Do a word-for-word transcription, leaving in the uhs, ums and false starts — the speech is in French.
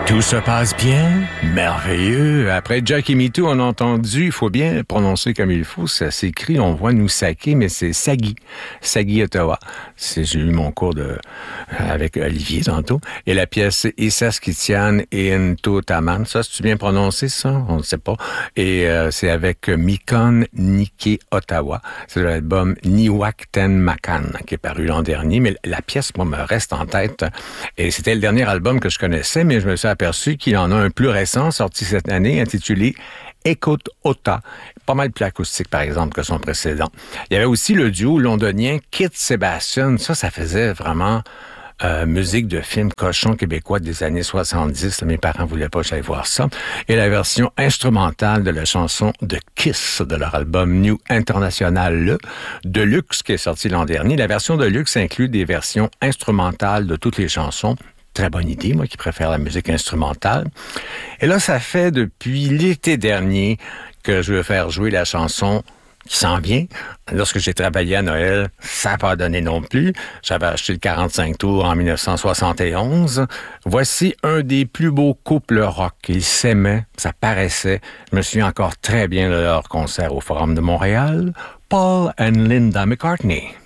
Tout se passe bien, merveilleux. Après Jackie Me Too, on a entendu, il faut bien prononcer comme il faut, ça s'écrit, on voit nous saquer, mais c'est Sagui, Sagui Ottawa. C'est, j'ai eu mon cours de avec Olivier tantôt. Et la pièce Isaskitian in Totaman, ça, c'est-tu bien prononcé, ça? On ne sait pas. Et euh, c'est avec Mikon Nike Ottawa. C'est l'album Niwak Ten Makan, qui est paru l'an dernier. Mais la pièce, moi, me reste en tête. Et c'était le dernier album que je connaissais, mais je me suis aperçu qu'il en a un plus récent, sorti cette année, intitulé Écoute Ota. Pas mal plus acoustique, par exemple, que son précédent. Il y avait aussi le duo londonien Kit Sebastian. Ça, ça faisait vraiment euh, musique de film cochon québécois des années soixante-dix. Mes parents voulaient pas que j'aille voir ça. Et la version instrumentale de la chanson de Kiss de leur album New International Deluxe, qui est sorti l'an dernier. La version Deluxe inclut des versions instrumentales de toutes les chansons. Très bonne idée, moi qui préfère la musique instrumentale. Et là, ça fait depuis l'été dernier que je veux faire jouer la chanson qui s'en vient. Lorsque j'ai travaillé à Noël, ça n'a pas donné non plus. J'avais acheté le quarante-cinq tours en dix-neuf cent soixante et onze. Voici un des plus beaux couples rock. Ils s'aimaient, ça paraissait. Je me souviens encore très bien de leur concert au Forum de Montréal. Paul and Linda McCartney.